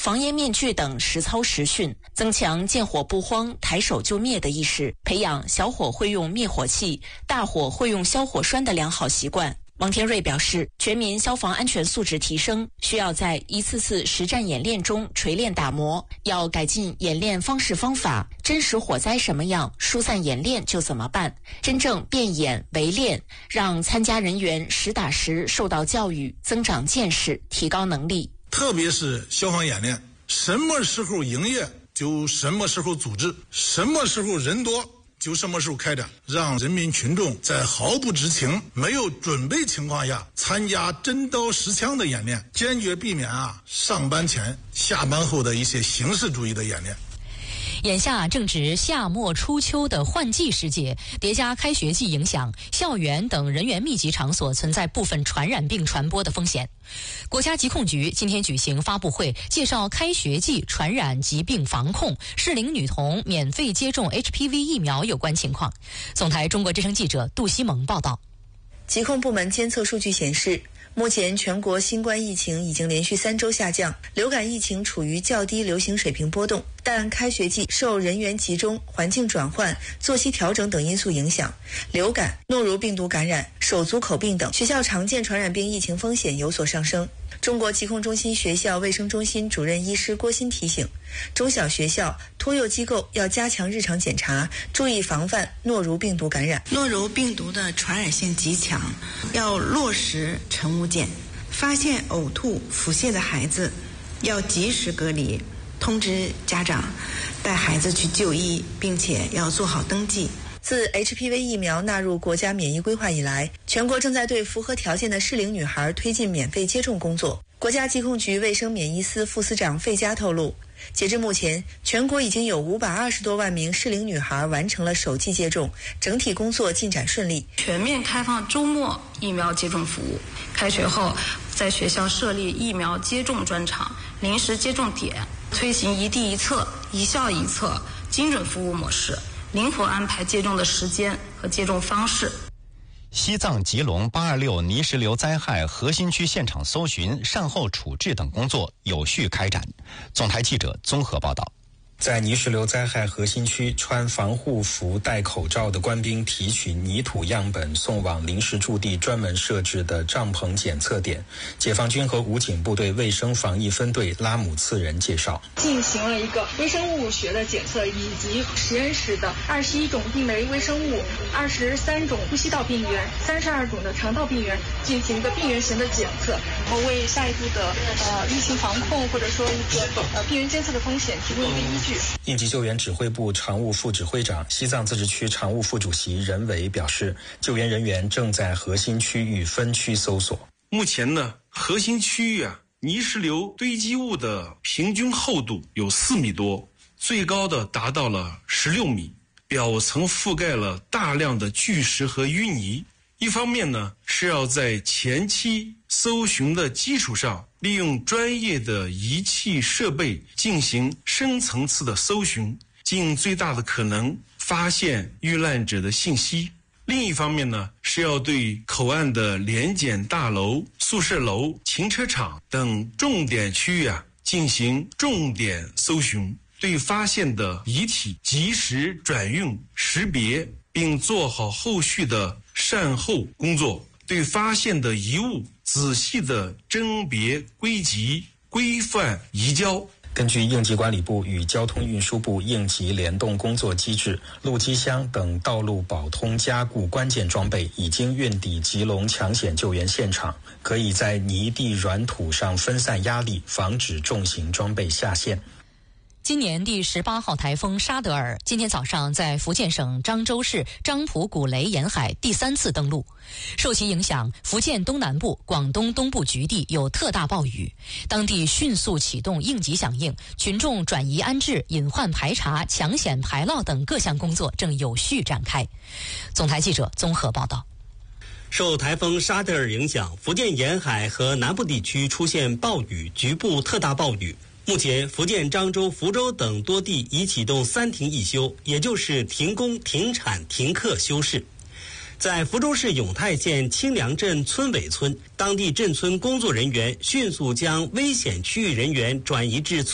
防烟面具等实操实训，增强见火不慌、抬手就灭的意识，培养小火会用灭火器、大火会用消火栓的良好习惯。王天瑞表示，全民消防安全素质提升，需要在一次次实战演练中锤炼打磨，要改进演练方式方法，真实火灾什么样，疏散演练就怎么办，真正变演为练，让参加人员实打实受到教育，增长见识，提高能力。 特别是消防演练，什么时候营业就什么时候组织，什么时候人多就什么时候开展，让人民群众在毫不知情、没有准备情况下参加真刀实枪的演练，坚决避免上班前、下班后的一些形式主义的演练。 眼下正值夏末初秋的换季时节，叠加开学季影响，校园等人员密集场所存在部分传染病传播的风险。国家疾控局今天举行发布会，介绍开学季传染疾病防控、适龄女童免费接种 HPV 疫苗有关情况。总台中国之声记者杜西蒙报道。 疾控部门监测数据显示，目前全国新冠疫情已经连续3周下降，流感疫情处于较低流行水平波动，但开学季受人员集中、环境转换、作息调整等因素影响，流感、诺如病毒感染、手足口病等学校常见传染病疫情风险有所上升。中国疾控中心学校卫生中心主任医师郭鑫提醒，中小学校、托幼机构要加强日常检查，注意防范诺如病毒感染。 诺如病毒的传染性极强，要落实晨午检，发现呕吐、腹泻的孩子要及时隔离，通知家长带孩子去就医，并且要做好登记。 自 HPV 疫苗纳入国家免疫规划以来，全国正在对符合条件的适龄女孩推进免费接种工作。国家疾控局卫生免疫司副司长费佳透露，截至目前，全国已经有520多万名适龄女孩完成了首剂接种，整体工作进展顺利。 全面开放周末疫苗接种服务，开学后在学校设立疫苗接种专场、临时接种点，推行一地一策、一校一策精准服务模式，灵活安排接种的时间和接种方式。 西藏吉隆826泥石流灾害核心区现场搜寻、善后处置等工作有序开展。总台记者综合报道。 在泥石流灾害核心区，穿防护服、戴口罩的官兵提取泥土样本，送往临时驻地专门设置的帐篷检测点。解放军和武警部队卫生防疫分队拉姆次仁介绍， 进行了一个微生物学的检测，以及实验室的21种病媒微生物、23种呼吸道病原、32种的肠道病原进行一个病原型的检测，然后为下一步的疫情防控或者说一个病原监测的风险提供一个依据。 应急救援指挥部常务副指挥长、西藏自治区常务副主席任伟表示，救援人员正在核心区域分区搜索。 目前呢，核心区域泥石流堆积物的平均厚度有4米多，最高的达到了16米，表层覆盖了大量的巨石和淤泥。一方面呢，是要在前期搜寻的基础上，利用专业的仪器设备进行深层次的搜寻，尽最大的可能发现遇难者的信息。另一方面呢，是要对口岸的联检大楼、宿舍楼、停车场等重点区域进行重点搜寻，对发现的遗体及时转运识别，并做好后续的善后工作，对发现的遗物仔细的甄别归集，规范移交。 根据应急管理部与交通运输部应急联动工作机制，路基箱等道路保通加固关键装备已经运抵吉隆抢险救援现场，可以在泥地软土上分散压力，防止重型装备下陷。 今年第18号台风沙德尔今天早上在福建省漳州市漳浦古雷沿海第3次登陆，受其影响，福建东南部、广东东部局地有特大暴雨，当地迅速启动应急响应，群众转移安置、隐患排查、抢险排涝等各项工作正有序展开。总台记者综合报道。 受台风沙德尔影响，福建沿海和南部地区出现暴雨，局部特大暴雨。目前，福建漳州、福州等多地已启动3停1休，也就是停工、停产、停课休市。在福州市永泰县清凉镇村尾村，当地镇村工作人员迅速将危险区域人员转移至